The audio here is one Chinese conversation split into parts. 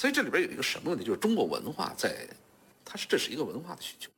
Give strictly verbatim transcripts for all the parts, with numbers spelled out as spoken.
所以这里边有一个什么问题，就是中国文化在，它是这是一个文化的需求。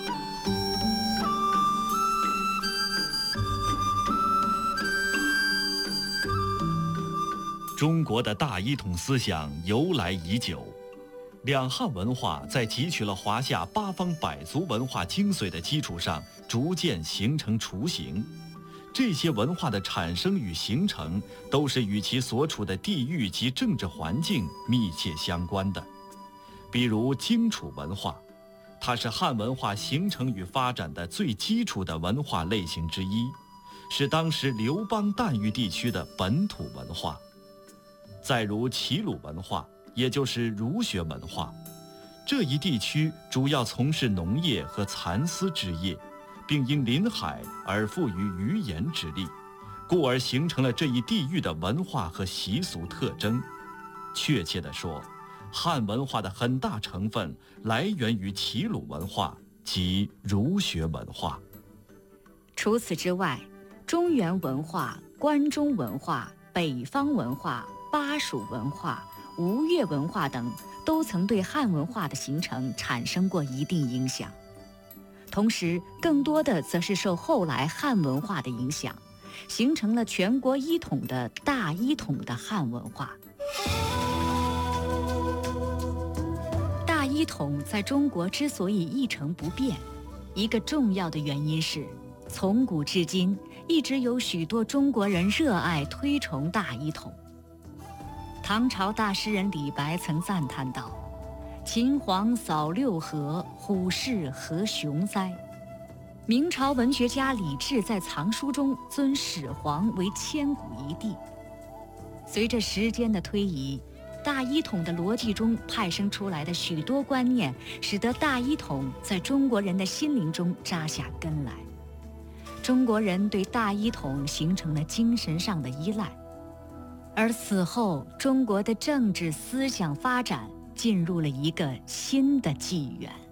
中国的大一统思想由来已久，两汉文化在汲取了华夏八方百族文化精髓的基础上，逐渐形成雏形。这些文化的产生与形成，都是与其所处的地域及政治环境密切相关的。比如荆楚文化，它是汉文化形成与发展的最基础的文化类型之一，是当时刘邦诞域地区的本土文化。再如齐鲁文化，也就是儒学文化，这一地区主要从事农业和蚕丝之业，并因临海而富于渔盐之力，故而形成了这一地域的文化和习俗特征。确切地说，汉文化的很大成分来源于齐鲁文化及儒学文化。 除此之外，中原文化、关中文化、北方文化、巴蜀文化、吴越文化等都曾对汉文化的形成产生过一定影响，同时更多的则是受后来汉文化的影响，形成了全国一统的大一统的汉文化。大一统在中国之所以一成不变，一个重要的原因是，从古至今一直有许多中国人热爱推崇大一统。唐朝大诗人李白曾赞叹道：“秦皇扫六合，虎视何雄哉。”明朝文学家李治在藏书中尊始皇为千古一帝。随着时间的推移，大一统的逻辑中派生出来的许多观念，使得大一统在中国人的心灵中扎下根来。中国人对大一统形成了精神上的依赖。而此后，中国的政治思想发展进入了一个新的纪元。